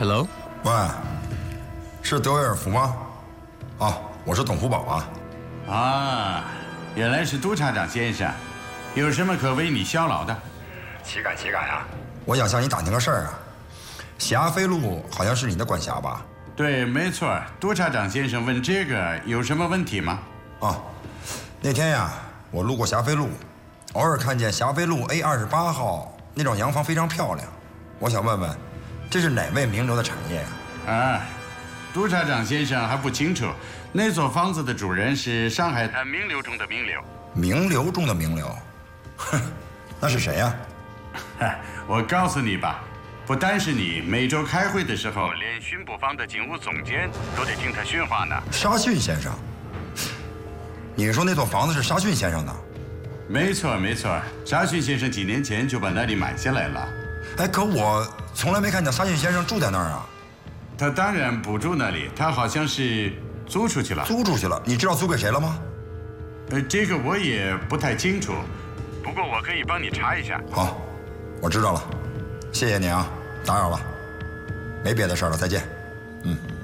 Hello， 喂，是德维尔福吗？啊，我是董福宝啊。 啊，原来是督察长先生，有什么可为你效劳的？ 岂敢啊！我想向你打听个事儿啊。霞飞路好像是你的管辖吧？ 对，没错。督察长先生问这个有什么问题吗？ 啊，那天呀，我路过霞飞路，偶尔看见霞飞路 A28号那幢洋房非常漂亮，我想问问，这是哪位名流的产业呀？ 啊，督察长先生还不清楚，那座房子的主人是上海滩名流中的名流。 名流中的名流，哼，那是谁呀？ 我告诉你吧，不单是你，每周开会的时候，连巡捕房的警务总监都得听他训话呢。 沙逊先生，你说那座房子是沙逊先生的？ 没错，沙逊先生几年前就把那里买下来了。 哎，可我从来没看见沙逊先生住在那儿啊。 他当然不住那里，他好像是租出去了。 租出去了？你知道租给谁了吗？ 这个我也不太清楚，不过我可以帮你查一下。 好，我知道了，谢谢你啊，打扰了，没别的事儿了，再见。